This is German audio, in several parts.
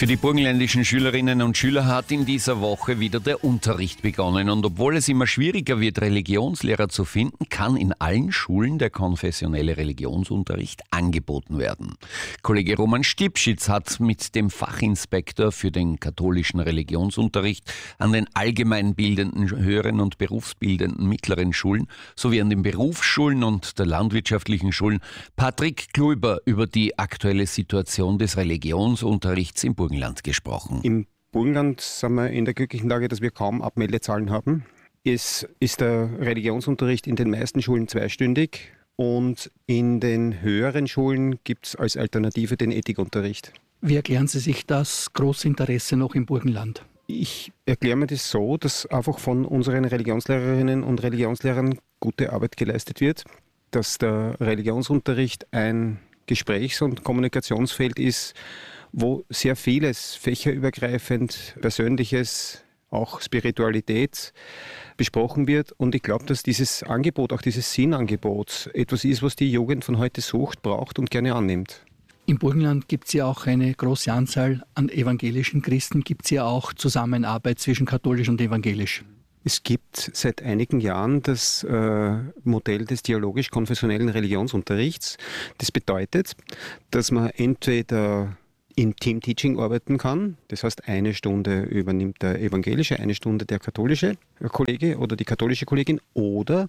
Für die burgenländischen Schülerinnen und Schüler hat in dieser Woche wieder der Unterricht begonnen. Und obwohl es immer schwieriger wird, Religionslehrer zu finden, kann in allen Schulen der konfessionelle Religionsunterricht angeboten werden. Kollege Roman Stipschitz hat mit dem Fachinspektor für den katholischen Religionsunterricht an den allgemeinbildenden höheren und berufsbildenden mittleren Schulen sowie an den Berufsschulen und der landwirtschaftlichen Schulen Patrick Kluiber über die aktuelle Situation des Religionsunterrichts im Burgenland gesprochen. Im Burgenland sind wir in der glücklichen Lage, dass wir kaum Abmeldezahlen haben. Es ist der Religionsunterricht in den meisten Schulen zweistündig und in den höheren Schulen gibt es als Alternative den Ethikunterricht. Wie erklären Sie sich das große Interesse noch im Burgenland? Ich erkläre mir das so, dass einfach von unseren Religionslehrerinnen und Religionslehrern gute Arbeit geleistet wird, dass der Religionsunterricht ein Gesprächs- und Kommunikationsfeld ist, wo sehr vieles fächerübergreifend, Persönliches, auch Spiritualität besprochen wird. Und ich glaube, dass dieses Angebot, auch dieses Sinnangebot, etwas ist, was die Jugend von heute sucht, braucht und gerne annimmt. Im Burgenland gibt es ja auch eine große Anzahl an evangelischen Christen. Gibt es ja auch Zusammenarbeit zwischen katholisch und evangelisch? Es gibt seit einigen Jahren das Modell des dialogisch-konfessionellen Religionsunterrichts. Das bedeutet, dass man entweder in Team-Teaching arbeiten kann. Das heißt, eine Stunde übernimmt der evangelische, eine Stunde der katholische Kollege oder die katholische Kollegin oder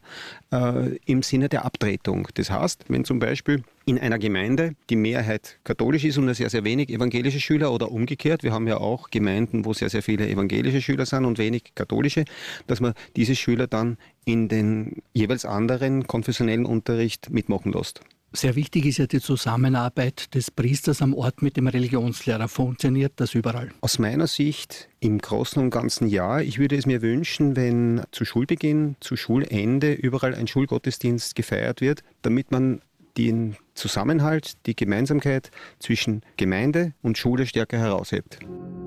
im Sinne der Abtretung. Das heißt, wenn zum Beispiel in einer Gemeinde die Mehrheit katholisch ist und nur sehr, sehr wenig evangelische Schüler oder umgekehrt, wir haben ja auch Gemeinden, wo sehr, sehr viele evangelische Schüler sind und wenig katholische, dass man diese Schüler dann in den jeweils anderen konfessionellen Unterricht mitmachen lässt. Sehr wichtig ist ja die Zusammenarbeit des Priesters am Ort mit dem Religionslehrer. Funktioniert das überall? Aus meiner Sicht im Großen und Ganzen ja. Ich würde es mir wünschen, wenn zu Schulbeginn, zu Schulende überall ein Schulgottesdienst gefeiert wird, damit man den Zusammenhalt, die Gemeinsamkeit zwischen Gemeinde und Schule stärker heraushebt.